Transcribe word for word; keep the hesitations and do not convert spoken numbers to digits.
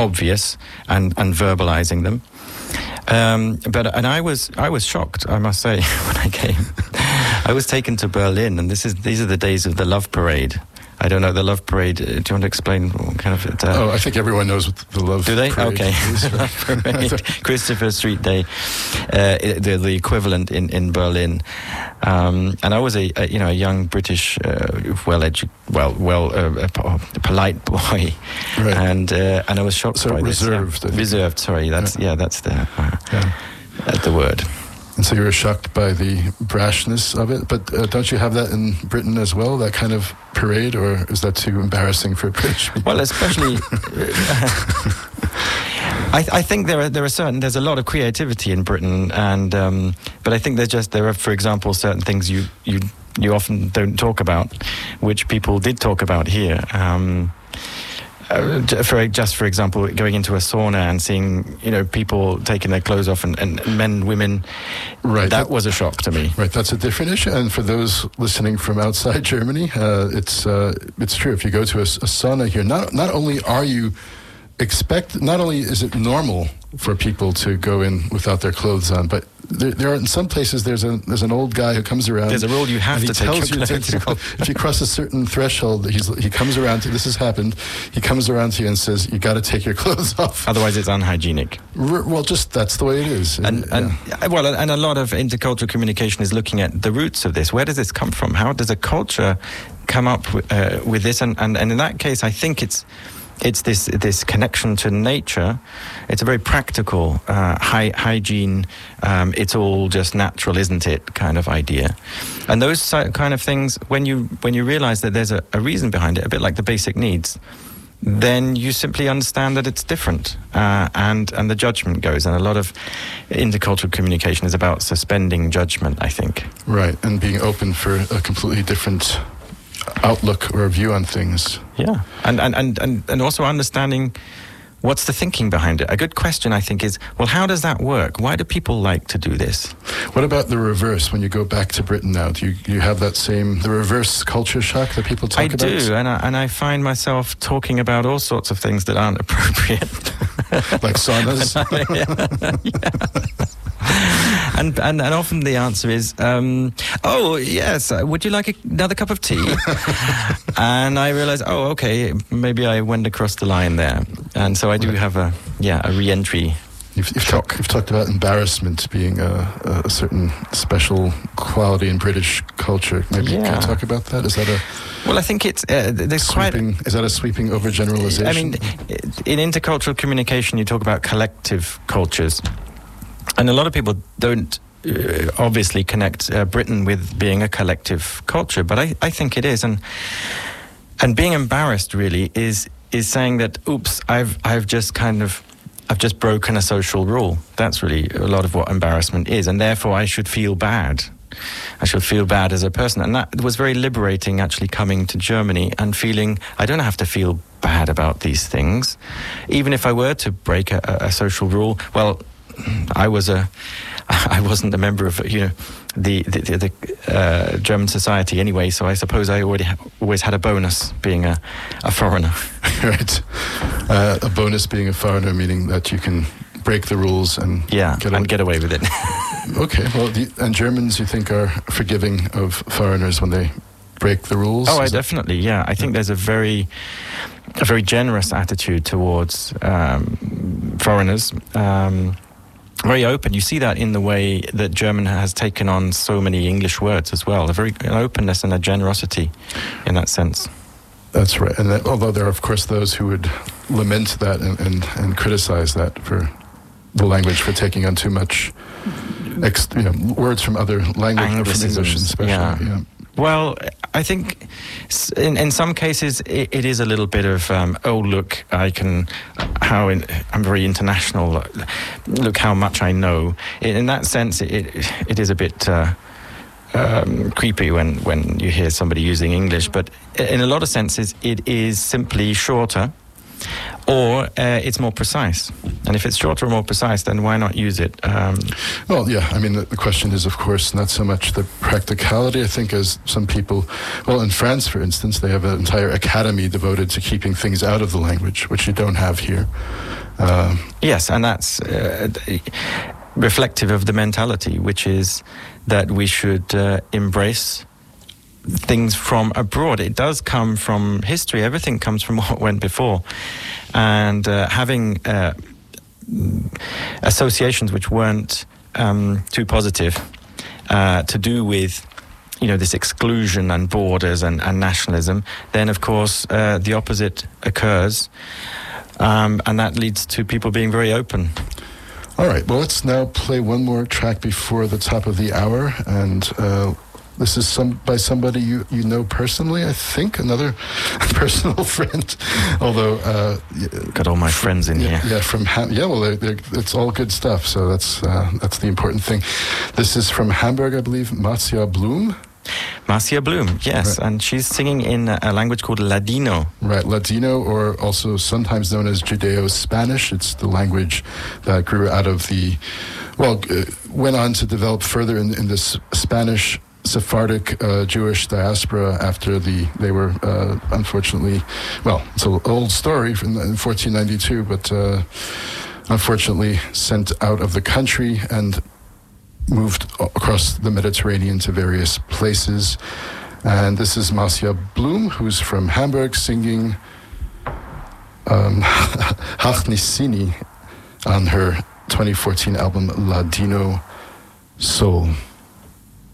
obvious and, and verbalizing them. Um, but and I was I was shocked, I must say, when I came. I was taken to Berlin, and this is these are the days of the Love Parade. I don't know the Love Parade. Uh, do you want to explain what kind of it? Uh, oh, I think everyone knows what the Love do they? Parade okay. is. Love Parade, Christopher Street Day, uh, the, the equivalent in in Berlin. Um, and I was a, a you know a young British, uh, well edu- well well uh, a, a polite boy, right. and uh, and I was shocked so by reserved. this. Yeah. Reserved. Sorry, that's yeah, yeah that's the uh, yeah. that's the word. And so you were shocked by the brashness of it, but uh, don't you have that in Britain as well, that kind of parade, or is that too embarrassing for British people? Well, especially, I, I think there are there are certain there's a lot of creativity in Britain, and um, but I think there's just there are, for example, certain things you you you often don't talk about, which people did talk about here. Um, Uh, for just for example, going into a sauna and seeing you know people taking their clothes off and, and men, women, right? That, that was a shock to me. Right, that's a different issue. And for those listening from outside Germany, uh, it's uh, it's true. If you go to a, a sauna here, not not only are you expect, not only is it normal for people to go in without their clothes on, but there, there are in some places there's a there's an old guy who comes around. There's a rule you have to take your you clothes to, off. If you cross a certain threshold, he's, he comes around to you. This has happened. He comes around to you and says, "You got to take your clothes off." Otherwise, it's unhygienic. R- well, just that's the way it is. And, yeah. and well, and a lot of intercultural communication is looking at the roots of this. Where does this come from? How does a culture come up w- uh, with this? And, and and in that case, I think it's. It's this this connection to nature. It's a very practical, uh, high, hygiene, um, it's all just natural, isn't it, kind of idea. And those kind of things, when you when you realize that there's a, a reason behind it, a bit like the basic needs, then you simply understand that it's different, uh, and, and the judgment goes. And a lot of intercultural communication is about suspending judgment, I think. Right, and being open for a completely different outlook or view on things. Yeah, and and, and, and and also understanding what's the thinking behind it. A good question, I think, is, well, how does that work? Why do people like to do this? What about the reverse? When you go back to Britain now, do you, you have that same, the reverse culture shock that people talk I about? I do, and I, and I find myself talking about all sorts of things that aren't appropriate. Like saunas? yeah. yeah. And, and and often the answer is, um, oh, yes, uh, would you like a, another cup of tea? And I realize, oh, okay, maybe I went across the line there. And so I do have a, yeah, a re-entry You've, you've, talk, you've talked about embarrassment being a, a certain special quality in British culture. Maybe yeah. you can talk about that? Is that a... Well, I think it's uh, there's sweeping, quite. Is that a sweeping overgeneralization? I mean, in intercultural communication, you talk about collective cultures. And a lot of people don't uh, obviously connect uh, Britain with being a collective culture, but I, I think it is. And and being embarrassed really is is saying that, oops, I've I've just kind of I've just broken a social rule. That's really a lot of what embarrassment is, and therefore I should feel bad. I should feel bad as a person. And that was very liberating, actually, coming to Germany and feeling I don't have to feel bad about these things. Even if I were to break a, a social rule, well, I was a, I wasn't a member of, you know, the the, the, the uh, German society anyway. So I suppose I already ha- always had a bonus being a, a foreigner. Right, uh, a bonus being a foreigner, meaning that you can break the rules and yeah, get and away. get away with it. Okay, well, the, and Germans, you think, are forgiving of foreigners when they break the rules? Oh, I Is definitely, yeah. I think there's a very, a very generous attitude towards um, foreigners. Um, very open. You see that in the way that German has taken on so many English words as well. A very an openness and a generosity in that sense. That's right. And that, although there are, of course, those who would lament that and, and, and criticize that for the language for taking on too much, ex, you know, words from other languages, from English especially. Yeah. Yeah. Well, I think in, in some cases it, it is a little bit of, um, oh, look, I can, how in, I'm very international, look how much I know. In, in that sense, it, it is a bit uh, um, creepy when, when you hear somebody using English, but in a lot of senses it is simply shorter, or uh, it's more precise. And if it's shorter or more precise, then why not use it? Um, well, yeah, I mean, the, the question is, of course, not so much the practicality, I think, as some people, well, in France, for instance, they have an entire academy devoted to keeping things out of the language, which you don't have here. Um, yes, and that's uh, reflective of the mentality, which is that we should uh, embrace things from abroad. It does come from history. Everything comes from what went before. And uh, having uh, associations which weren't um, too positive uh, to do with, you know, this exclusion and borders and, and nationalism, then of course uh, the opposite occurs. Um, and that leads to people being very open. All right, well, let's now play one more track before the top of the hour. And uh, this is some by somebody you, you know personally, I think, another personal friend. Although... Uh, Got all my friends in yeah, here. Yeah, from Ham- yeah, well, they're, they're, it's all good stuff, so that's, uh, that's the important thing. This is from Hamburg, I believe, Marcia Blum. Marcia Blum, yes, right. And she's singing in a language called Ladino. Right, Ladino, or also sometimes known as Judeo-Spanish. It's the language that grew out of the, well, uh, went on to develop further in, in this Spanish Sephardic uh, Jewish diaspora after the they were uh, unfortunately, well, it's an old story from in fourteen ninety-two, but uh, unfortunately sent out of the country and moved across the Mediterranean to various places. And this is Marcia Blum, who's from Hamburg, singing um, Hachnissini on her twenty fourteen album Ladino Soul.